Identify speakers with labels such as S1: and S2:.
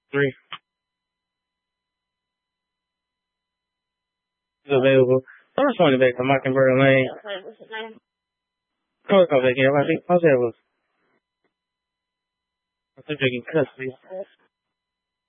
S1: Three is available. First one back from Mockingbird Lane. Come back here. I think I was. I'm taking custody.